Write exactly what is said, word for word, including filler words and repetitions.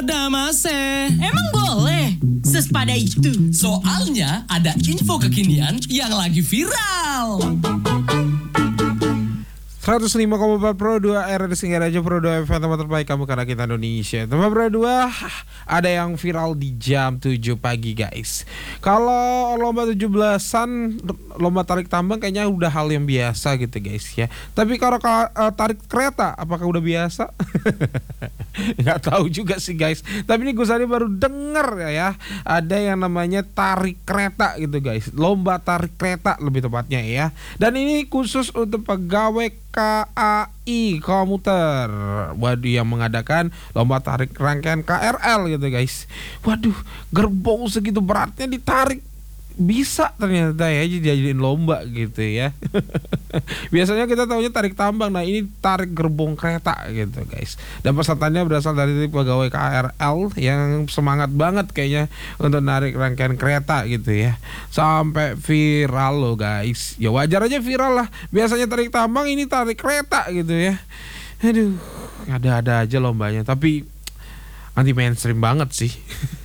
pada mase. Emang boleh? Sesepada itu. Soalnya ada info kekinian yang lagi viral. seratus lima koma empat Pro dua R D Singgah Raja Pro dua F M, tempat terbaik kamu karena kita Indonesia. Tempat Pro dua ada yang viral di jam tujuh pagi guys. Kalau lomba tujuh belasan, lomba tarik tambang kayaknya udah hal yang biasa gitu guys ya. Tapi kalau uh, tarik kereta apakah udah biasa? Nggak tahu juga sih guys. Tapi ini gue tadi baru denger ya, ada yang namanya tarik kereta gitu guys. Lomba tarik kereta lebih tepatnya ya. Dan ini khusus untuk pegawai K A I komuter. Waduh, yang mengadakan lomba tarik rangkaian K R L gitu guys. Waduh, gerbong segitu beratnya ditarik bisa ternyata ya, dijadiin lomba gitu ya. Biasanya kita tahunya tarik tambang, nah ini tarik gerbong kereta gitu guys. Dan pesertanya berasal dari pegawai K R L yang semangat banget kayaknya untuk narik rangkaian kereta gitu ya. Sampai viral loh guys. Ya wajar aja viral lah. Biasanya tarik tambang, ini tarik kereta gitu ya. Aduh, ada-ada aja lombanya, tapi anti mainstream banget sih.